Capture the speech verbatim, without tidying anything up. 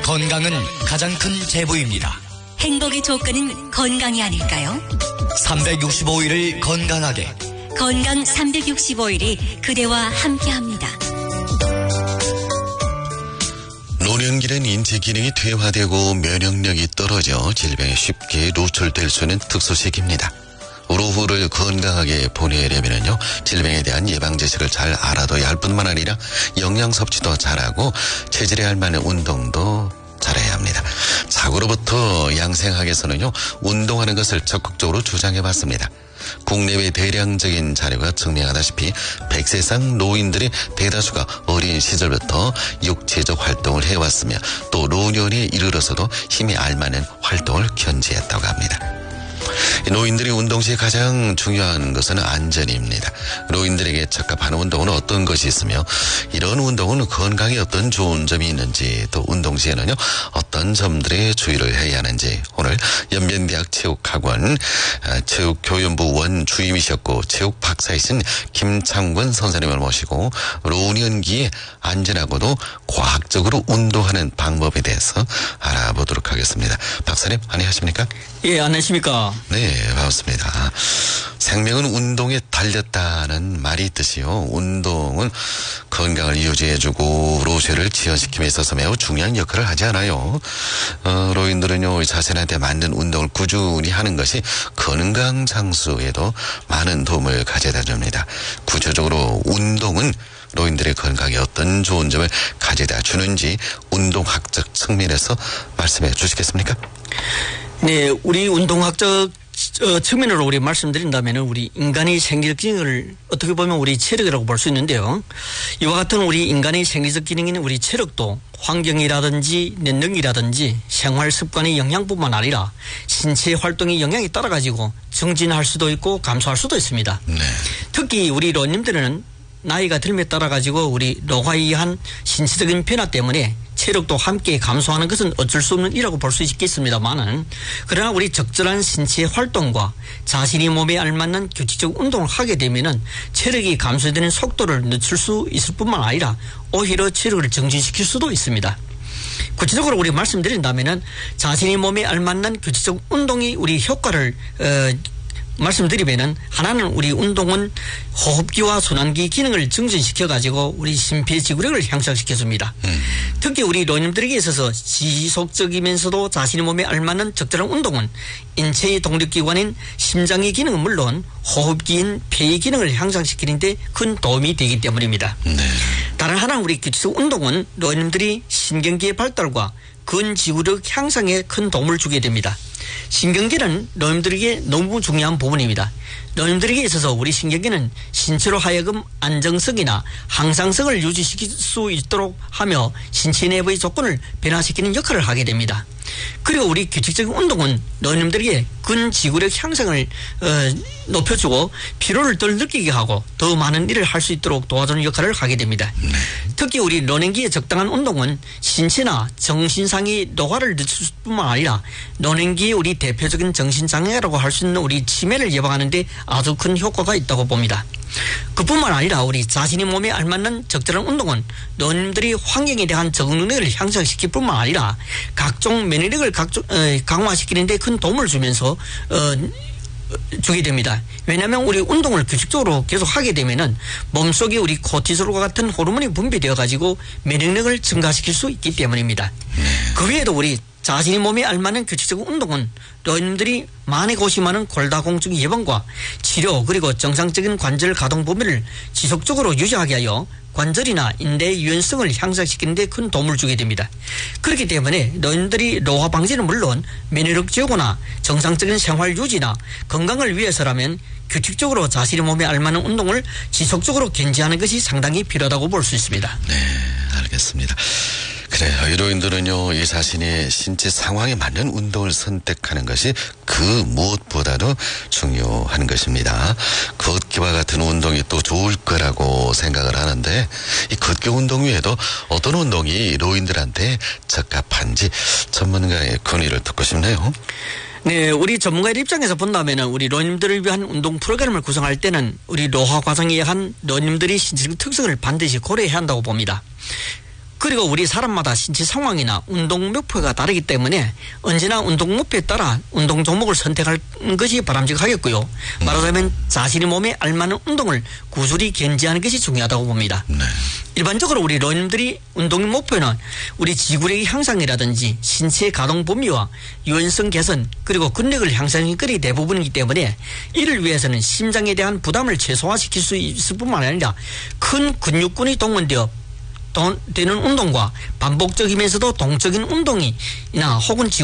건강은 가장 큰 재보입니다. 행복의 조건은 건강이 아닐까요? 삼백육십오 일을 건강하게. 건강 삼백육십오 일이 그대와 함께합니다. 노년기는 인체 기능이 퇴화되고 면역력이 떨어져 질병에 쉽게 노출될 수 있는 특수시기입니다. 노후를 건강하게 보내려면요, 질병에 대한 예방 지식을 잘 알아둬야 할 뿐만 아니라 영양 섭취도 잘하고 체질에 알맞는 운동도 잘해야 합니다. 자고로부터 양생학에서는요, 운동하는 것을 적극적으로 주장해봤습니다. 국내외 대량적인 자료가 증명하다시피 백 세 이상 노인들의 대다수가 어린 시절부터 육체적 활동을 해왔으며 또 노년에 이르러서도 힘이 알맞는 활동을 견지했다고 합니다. 노인들이 운동 시 가장 중요한 것은 안전입니다. 노인들에게 적합한 운동은 어떤 것이 있으며 이런 운동은 건강에 어떤 좋은 점이 있는지, 또 운동 시에는요 어떤 점들에 주의를 해야 하는지 오늘 연변대학 체육학원 체육교연부 원주임이셨고 체육 박사이신 김창권 선생님을 모시고 노년기에 안전하고도 과학적으로 운동하는 방법에 대해서 알아보도록 하겠습니다. 박사님 안녕하십니까? 예, 안녕하십니까? 네, 반갑습니다. 생명은 운동에 달렸다는 말이 있듯이요, 운동은 건강을 유지해주고 노쇠를 지연시킴에 있어서 매우 중요한 역할을 하지 않아요. 어, 노인들은요 자신한테 맞는 운동을 꾸준히 하는 것이 건강 장수에도 많은 도움을 가져다 줍니다. 구체적으로 운동은 노인들의 건강에 어떤 좋은 점을 가져다 주는지 운동학적 측면에서 말씀해 주시겠습니까? 네, 우리 운동학적 어, 측면으로 우리 말씀드린다면 우리 인간의 생리적 기능을 어떻게 보면 우리 체력이라고 볼 수 있는데요. 이와 같은 우리 인간의 생리적 기능인 우리 체력도 환경이라든지年龄이라든지 생활 습관의 영향뿐만 아니라 신체 활동의 영향에 따라 가지고 증진할 수도 있고 감소할 수도 있습니다. 네. 특히 우리 노인들은 나이가 들에 따라 가지고 우리 노화에 의한 신체적인 변화 때문에 체력도 함께 감소하는 것은 어쩔 수 없는 일이라고 볼 수 있겠습니다만은, 그러나 우리 적절한 신체 활동과 자신이 몸에 알맞는 규칙적 운동을 하게 되면은 체력이 감소되는 속도를 늦출 수 있을 뿐만 아니라 오히려 체력을 증진시킬 수도 있습니다. 구체적으로 우리 말씀드린다면은 자신이 몸에 알맞는 규칙적 운동이 우리 효과를 어, 말씀드리면은, 하나는 우리 운동은 호흡기와 순환기 기능을 증진시켜 가지고 우리 심폐지구력을 향상시켜줍니다. 음. 특히 우리 노인들에게 있어서 지속적이면서도 자신의 몸에 알맞는 적절한 운동은 인체의 동력기관인 심장의 기능은 물론 호흡기인 폐의 기능을 향상시키는 데 큰 도움이 되기 때문입니다. 네. 다른 하나 우리 규칙적 운동은 노인들이 신경계의 발달과 근지구력 향상에 큰 도움을 주게 됩니다. 신경계는 노인들에게 너무 중요한 부분입니다. 노인들에게 있어서 우리 신경계는 신체로 하여금 안정성이나 항상성을 유지시킬 수 있도록 하며 신체 내부의 조건을 변화시키는 역할을 하게 됩니다. 그리고 우리 규칙적인 운동은 노인들에게 근지구력 향상을 어, 높여주고 피로를 덜 느끼게 하고 더 많은 일을 할 수 있도록 도와주는 역할을 하게 됩니다. 네. 특히 우리 노년기에 적당한 운동은 신체나 정신상의 노화를 늦출 뿐만 아니라 노년기에 우리 대표적인 정신장애라고 할 수 있는 우리 치매를 예방하는 데 아주 큰 효과가 있다고 봅니다. 그뿐만 아니라 우리 자신의 몸에 알맞는 적절한 운동은 노인들이 환경에 대한 적응 능력을 향상시킬 뿐만 아니라 각종 면역력을 각종, 어, 강화시키는 데 큰 도움을 주면서 어, 주게 됩니다. 왜냐하면 우리 운동을 규칙적으로 계속 하게 되면은 몸속에 우리 코티솔과 같은 호르몬이 분비되어 가지고 면역력을 증가시킬 수 있기 때문입니다. 그 외에도 우리 자신의 몸에 알맞는 규칙적 운동은 노인들이 만에 고심하는 골다공증 예방과 치료, 그리고 정상적인 관절 가동 범위를 지속적으로 유지하게 하여 관절이나 인대의 유연성을 향상시키는 데 큰 도움을 주게 됩니다. 그렇기 때문에 노인들이 노화 방지는 물론 면역력 제고나 정상적인 생활 유지나 건강을 위해서라면 규칙적으로 자신의 몸에 알맞는 운동을 지속적으로 견지하는 것이 상당히 필요하다고 볼 수 있습니다. 네, 알겠습니다. 그래요. 의료인들은요, 이 자신의 신체 상황에 맞는 운동을 선택하는 것이 그 무엇보다도 중요한 것입니다. 걷기와 같은 운동이 또 좋을 거라고 생각을 하는데, 이 걷기 운동 외에도 어떤 운동이 노인들한테 적합한지 전문가의 건의를 듣고 싶네요. 네, 우리 전문가의 입장에서 본다면은 우리 노인들을 위한 운동 프로그램을 구성할 때는 우리 노화 과정에 의한 노인들의 신체적 특성을 반드시 고려해야 한다고 봅니다. 그리고 우리 사람마다 신체 상황이나 운동 목표가 다르기 때문에 언제나 운동 목표에 따라 운동 종목을 선택할 것이 바람직하겠고요. 말하자면 자신의 몸에 알맞는 운동을 구슬히 견지하는 것이 중요하다고 봅니다. 네. 일반적으로 우리 노인들이 운동의 목표는 우리 지구력의 향상이라든지 신체 가동 범위와 유연성 개선 그리고 근력을 향상하는 것이 대부분이기 때문에 이를 위해서는 심장에 대한 부담을 최소화시킬 수 있을 뿐만 아니라 큰 근육군이 동원되어 되는 운동과 반복적이면서도 동적인 운동이나 혹은